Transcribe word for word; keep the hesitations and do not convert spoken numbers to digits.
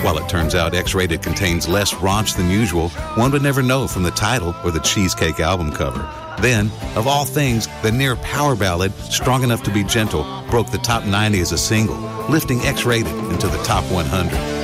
While it turns out X-Rated contains less raunch than usual, one would never know from the title or the Cheesecake album cover. Then, of all things, the near power ballad, Strong Enough to Be Gentle, broke the top ninety as a single, lifting X-Rated into the top one hundred.